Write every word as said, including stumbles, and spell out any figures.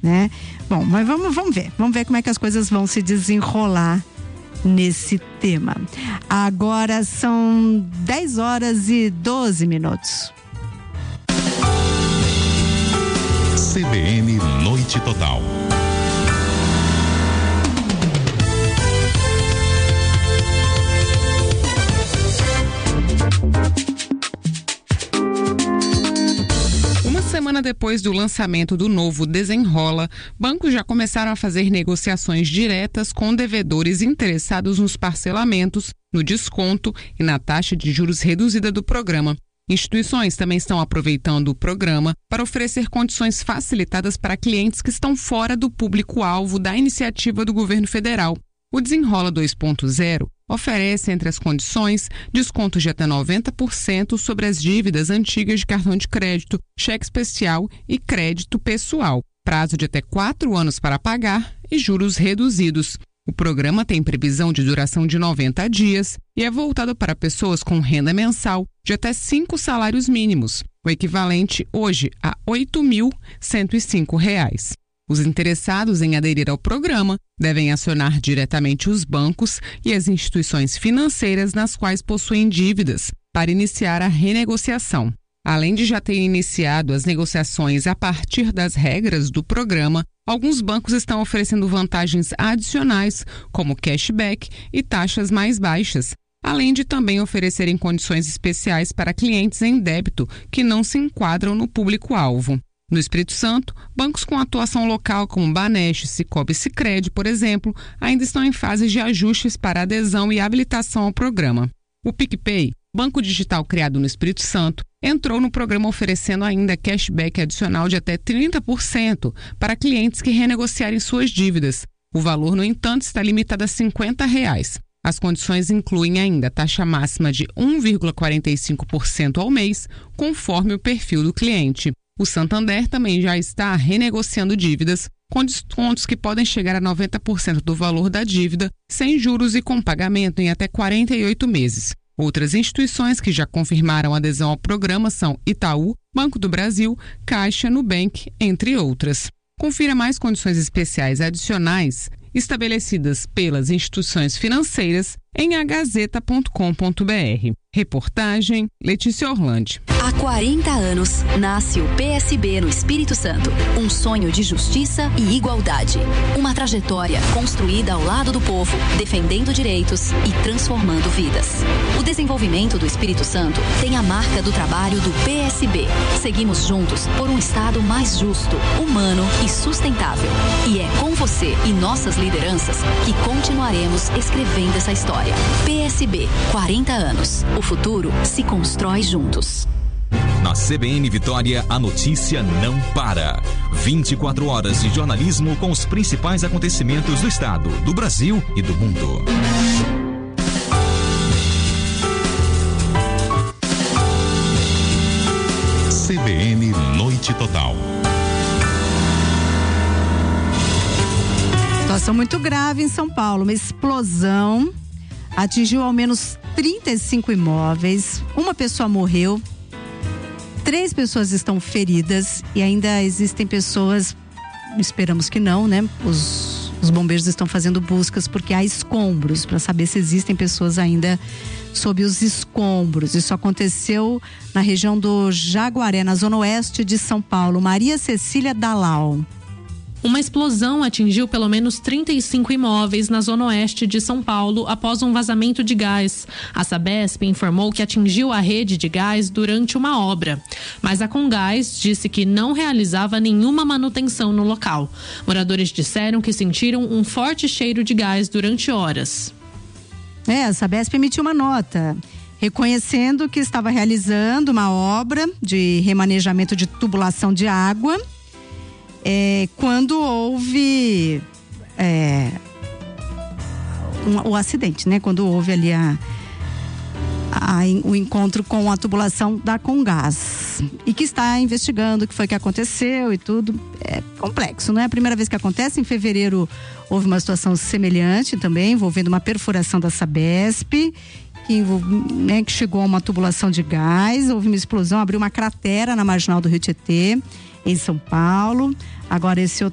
né? Bom, mas vamos, vamos ver, vamos ver como é que as coisas vão se desenrolar nesse tema. Agora são dez horas e doze minutos. C B N Noite Total. Semana depois do lançamento do novo Desenrola, bancos já começaram a fazer negociações diretas com devedores interessados nos parcelamentos, no desconto e na taxa de juros reduzida do programa. Instituições também estão aproveitando o programa para oferecer condições facilitadas para clientes que estão fora do público-alvo da iniciativa do governo federal. O Desenrola dois ponto zero oferece, entre as condições, descontos de até noventa por cento sobre as dívidas antigas de cartão de crédito, cheque especial e crédito pessoal, prazo de até quatro anos para pagar e juros reduzidos. O programa tem previsão de duração de noventa dias e é voltado para pessoas com renda mensal de até cinco salários mínimos, o equivalente hoje a oito mil cento e cinco reais. Os interessados em aderir ao programa devem acionar diretamente os bancos e as instituições financeiras nas quais possuem dívidas para iniciar a renegociação. Além de já terem iniciado as negociações a partir das regras do programa, alguns bancos estão oferecendo vantagens adicionais, como cashback e taxas mais baixas, além de também oferecerem condições especiais para clientes em débito que não se enquadram no público-alvo. No Espírito Santo, bancos com atuação local como Banesp, Cicobi e Sicredi, por exemplo, ainda estão em fase de ajustes para adesão e habilitação ao programa. O PicPay, banco digital criado no Espírito Santo, entrou no programa oferecendo ainda cashback adicional de até trinta por cento para clientes que renegociarem suas dívidas. O valor, no entanto, está limitado a cinquenta reais. As condições incluem ainda taxa máxima de um vírgula quarenta e cinco por cento ao mês, conforme o perfil do cliente. O Santander também já está renegociando dívidas com descontos que podem chegar a noventa por cento do valor da dívida, sem juros e com pagamento em até quarenta e oito meses. Outras instituições que já confirmaram adesão ao programa são Itaú, Banco do Brasil, Caixa, Nubank, entre outras. Confira mais condições especiais adicionais estabelecidas pelas instituições financeiras em a gazeta ponto com ponto b r. Reportagem Letícia Orlandi. Há quarenta anos, nasce o P S B no Espírito Santo. Um sonho de justiça e igualdade. Uma trajetória construída ao lado do povo, defendendo direitos e transformando vidas. O desenvolvimento do Espírito Santo tem a marca do trabalho do P S B. Seguimos juntos por um Estado mais justo, humano e sustentável. E é com você e nossas lideranças que continuaremos escrevendo essa história. P S B, quarenta anos. O futuro se constrói juntos. Na C B N Vitória, a notícia não para. vinte e quatro horas de jornalismo com os principais acontecimentos do estado, do Brasil e do mundo. C B N Noite Total. Situação muito grave em São Paulo. Uma explosão atingiu ao menos trinta e cinco imóveis. Uma pessoa morreu. Três pessoas estão feridas e ainda existem pessoas, esperamos que não, né? Os, os bombeiros estão fazendo buscas porque há escombros para saber se existem pessoas ainda sob os escombros. Isso aconteceu na região do Jaguaré, na zona oeste de São Paulo. Maria Cecília Dalal. Uma explosão atingiu pelo menos trinta e cinco imóveis na zona oeste de São Paulo após um vazamento de gás. A Sabesp informou que atingiu a rede de gás durante uma obra, mas a Comgás disse que não realizava nenhuma manutenção no local. Moradores disseram que sentiram um forte cheiro de gás durante horas. É, a Sabesp emitiu uma nota reconhecendo que estava realizando uma obra de remanejamento de tubulação de água. É, quando houve é, um, o acidente, né? Quando houve ali a, a, o encontro com a tubulação da Comgás. E que está investigando o que foi que aconteceu e tudo. É complexo, não é a primeira vez que acontece. Em fevereiro houve uma situação semelhante também, envolvendo uma perfuração da Sabesp, que, né, que chegou a uma tubulação de gás. Houve uma explosão, abriu uma cratera na marginal do Rio Tietê, em São Paulo. Agora esse outro